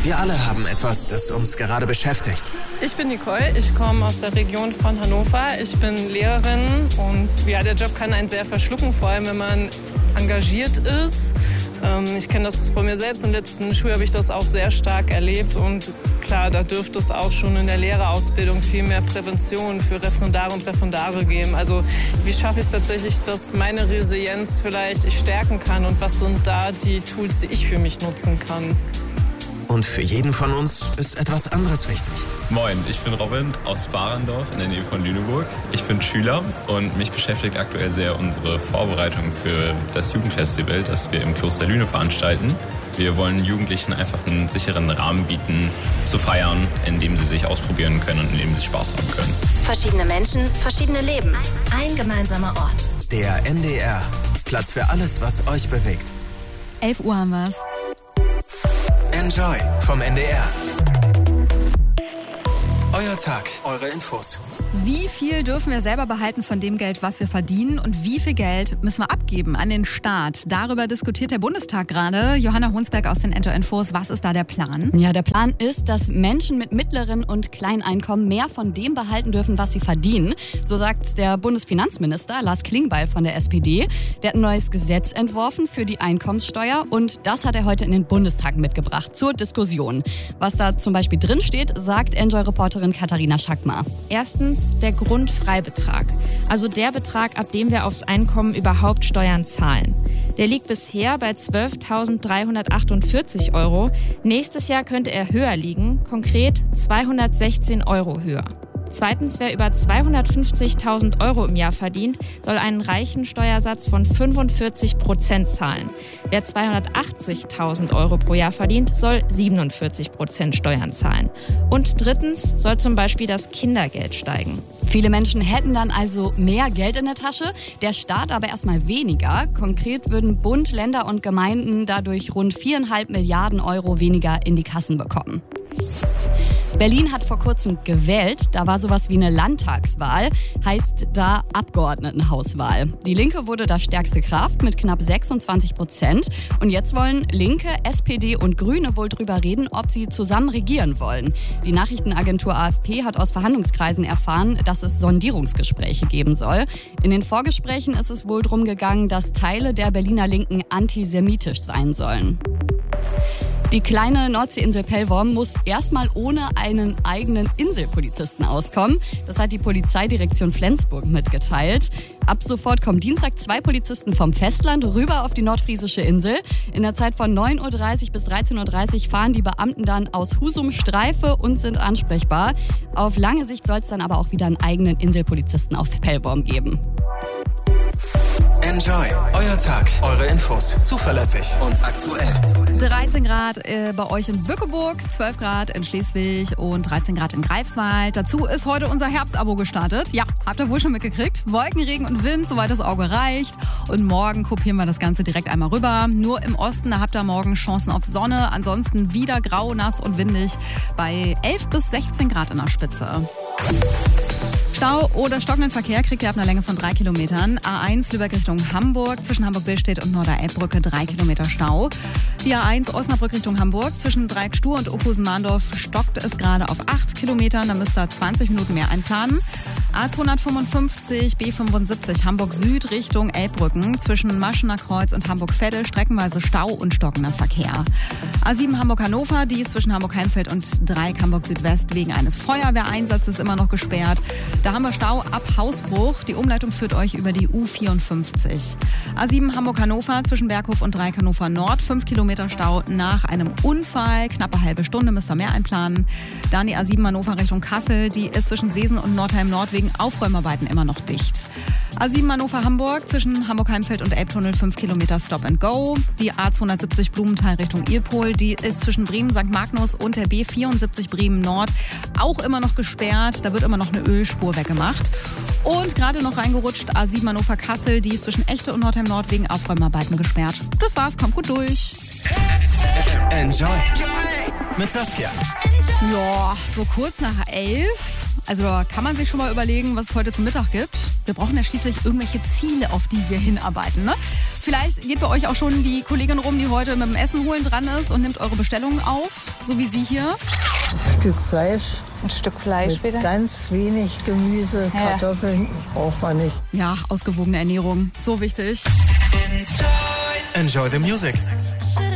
Wir alle haben etwas, das uns gerade beschäftigt. Ich bin Nicole, ich komme aus der Region von Hannover. Ich bin Lehrerin und ja, der Job kann einen sehr verschlucken, vor allem wenn man engagiert ist. Ich kenne das von mir selbst. Im letzten Schuljahr habe ich das auch sehr stark erlebt. Und klar, da dürfte es auch schon in der Lehrerausbildung viel mehr Prävention für Referendare und Referendare geben. Also wie schaffe ich es tatsächlich, dass meine Resilienz vielleicht ich stärken kann? Und was sind da die Tools, die ich für mich nutzen kann? Und für jeden von uns ist etwas anderes wichtig. Moin, ich bin Robin aus Barendorf in der Nähe von Lüneburg. Ich bin Schüler und mich beschäftigt aktuell sehr unsere Vorbereitung für das Jugendfestival, das wir im Kloster Lüne veranstalten. Wir wollen Jugendlichen einfach einen sicheren Rahmen bieten, zu feiern, in dem sie sich ausprobieren können und in dem sie Spaß haben können. Verschiedene Menschen, verschiedene Leben. Ein gemeinsamer Ort. Der NDR. Platz für alles, was euch bewegt. 11 Uhr haben wir's. Enjoy vom NDR. Euer Tag, eure Infos. Wie viel dürfen wir selber behalten von dem Geld, was wir verdienen, und wie viel Geld müssen wir abgeben an den Staat? Darüber diskutiert der Bundestag gerade. Johanna Hunsberg aus den Enjoy Infos. Was ist da der Plan? Ja, der Plan ist, dass Menschen mit mittleren und Kleineinkommen mehr von dem behalten dürfen, was sie verdienen. So sagt der Bundesfinanzminister Lars Klingbeil von der SPD. Der hat ein neues Gesetz entworfen für die Einkommenssteuer und das hat er heute in den Bundestag mitgebracht zur Diskussion. Was da zum Beispiel drin steht, sagt Enjoy-Reporterin Katharina Schackmar. Erstens der Grundfreibetrag, also der Betrag, ab dem wir aufs Einkommen überhaupt Steuern zahlen. Der liegt bisher bei 12.348 Euro. Nächstes Jahr könnte er höher liegen, konkret 216 Euro höher. Zweitens, wer über 250.000 Euro im Jahr verdient, soll einen reichen Steuersatz von 45% zahlen. Wer 280.000 Euro pro Jahr verdient, soll 47% Steuern zahlen. Und drittens soll zum Beispiel das Kindergeld steigen. Viele Menschen hätten dann also mehr Geld in der Tasche, der Staat aber erstmal weniger. Konkret würden Bund, Länder und Gemeinden dadurch rund 4,5 Milliarden Euro weniger in die Kassen bekommen. Berlin hat vor kurzem gewählt. Da war sowas wie eine Landtagswahl, heißt da Abgeordnetenhauswahl. Die Linke wurde da stärkste Kraft mit knapp 26%. Und jetzt wollen Linke, SPD und Grüne wohl drüber reden, ob sie zusammen regieren wollen. Die Nachrichtenagentur AFP hat aus Verhandlungskreisen erfahren, dass es Sondierungsgespräche geben soll. In den Vorgesprächen ist es wohl darum gegangen, dass Teile der Berliner Linken antisemitisch sein sollen. Die kleine Nordseeinsel Pellworm muss erstmal ohne einen eigenen Inselpolizisten auskommen. Das hat die Polizeidirektion Flensburg mitgeteilt. Ab sofort kommen Dienstag 2 Polizisten vom Festland rüber auf die nordfriesische Insel. In der Zeit von 9.30 Uhr bis 13.30 Uhr fahren die Beamten dann aus Husum Streife und sind ansprechbar. Auf lange Sicht soll es dann aber auch wieder einen eigenen Inselpolizisten auf Pellworm geben. Enjoy, euer Tag, eure Infos, zuverlässig und aktuell. 13 Grad bei euch in Bückeburg, 12 Grad in Schleswig und 13 Grad in Greifswald. Dazu ist heute unser Herbstabo gestartet. Ja, habt ihr wohl schon mitgekriegt. Wolken, Regen und Wind, soweit das Auge reicht. Und morgen kopieren wir das Ganze direkt einmal rüber. Nur im Osten, da habt ihr morgen Chancen auf Sonne. Ansonsten wieder grau, nass und windig bei 11 bis 16 Grad in der Spitze. Stau oder stockenden Verkehr kriegt ihr ab einer Länge von 3 Kilometern. A1 Lübeck Richtung Hamburg, zwischen Hamburg-Billstedt und Norder-Elbbrücke 3 Kilometer Stau. Die A1 Osnabrück Richtung Hamburg, zwischen Dreieck-Stur und Opusen-Mahndorf stockt es gerade auf 8 Kilometern. Da müsst ihr 20 Minuten mehr einplanen. A255 B75 Hamburg Süd Richtung Elbbrücken, zwischen Maschener Kreuz und Hamburg-Veddel streckenweise Stau und stockender Verkehr. A7 Hamburg-Hannover, die ist zwischen Hamburg-Heimfeld und Dreieck Hamburg Südwest wegen eines Feuerwehreinsatzes immer noch gesperrt. Da haben wir Stau ab Hausbruch. Die Umleitung führt euch über die U54. A7 Hamburg-Hannover zwischen Berghof und Dreieck Hannover Nord. 5 Kilometer Stau nach einem Unfall. Knappe halbe Stunde, müsst ihr mehr einplanen. Dann die A7 Hannover Richtung Kassel. Die ist zwischen Seesen und Nordheim Nord wegen Aufräumarbeiten immer noch dicht. A7 Hannover-Hamburg zwischen Hamburg-Heimfeld und Elbtunnel 5 Kilometer Stop and Go. Die A270 Blumenthal Richtung Ilpol, die ist zwischen Bremen St. Magnus und der B74 Bremen Nord auch immer noch gesperrt. Da wird immer noch eine Ölspur weggemacht. Und gerade noch reingerutscht A7 Hannover-Kassel, die ist zwischen Echte und Nordheim Nord wegen Aufräumarbeiten gesperrt. Das war's, kommt gut durch. Enjoy mit Saskia. Ja, so kurz nach 11. Also da kann man sich schon mal überlegen, was es heute zum Mittag gibt. Wir brauchen ja schließlich irgendwelche Ziele, auf die wir hinarbeiten, ne? Vielleicht geht bei euch auch schon die Kollegin rum, die heute mit dem Essen holen dran ist und nimmt eure Bestellungen auf, so wie sie hier. Ein Stück Fleisch. Ein Stück Fleisch mit wieder. Ganz wenig Gemüse, Kartoffeln braucht man nicht. Ja, ausgewogene Ernährung, so wichtig. Enjoy the music.